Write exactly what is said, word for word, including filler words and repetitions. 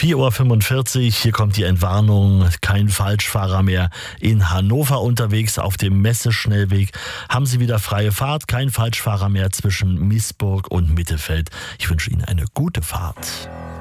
vier Uhr fünfundvierzig, hier kommt die Entwarnung, kein Falschfahrer mehr in Hannover unterwegs. Auf dem Messeschnellweg haben Sie wieder freie Fahrt, kein Falschfahrer mehr zwischen Miesburg und Mittelfeld. Ich wünsche Ihnen eine gute Fahrt.